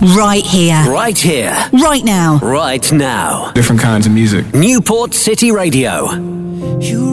Right here. Right here. Right now. Right now. Different kinds of music. Newport City Radio. You